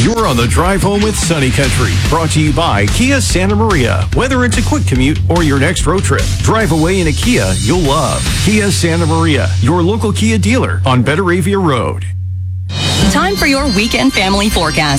You're on the drive home with Sunny Country, brought to you by Kia Santa Maria. Whether it's a quick commute or your next road trip, drive away in a Kia you'll love. Kia Santa Maria, your local Kia dealer on Betaravia Road. Time for your weekend family forecast.